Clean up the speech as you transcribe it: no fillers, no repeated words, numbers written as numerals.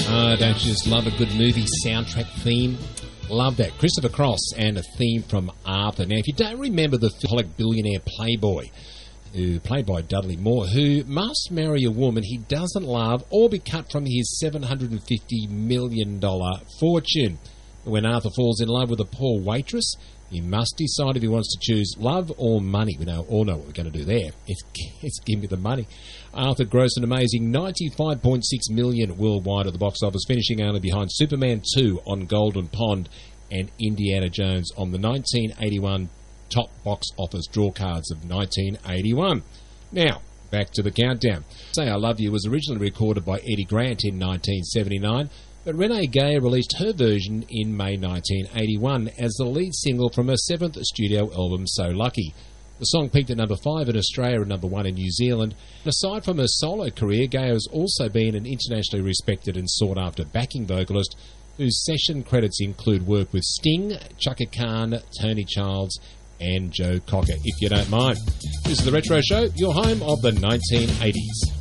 Don't you just love a good movie soundtrack theme? Love that. Christopher Cross and a theme from Arthur. Now, if you don't remember the alcoholic billionaire playboy, played by Dudley Moore, who must marry a woman he doesn't love or be cut from his $750 million fortune. When Arthur falls in love with a poor waitress, he must decide if he wants to choose love or money. We all know what we're going to do there. It's give me the money. Arthur grossed an amazing $95.6 million worldwide at the box office, finishing only behind Superman 2 on Golden Pond and Indiana Jones on the 1981 top box office draw cards of 1981. Now, back to the countdown. Say I Love You was originally recorded by Eddie Grant in 1979, but Renee Gayer released her version in May 1981 as the lead single from her seventh studio album, So Lucky. The song peaked at number 5 in Australia and number 1 in New Zealand. Aside from her solo career, Gayer has also been an internationally respected and sought-after backing vocalist whose session credits include work with Sting, Chaka Khan, Tony Childs, and Joe Cocker, if you don't mind. This is The Retro Show, your home of the 1980s.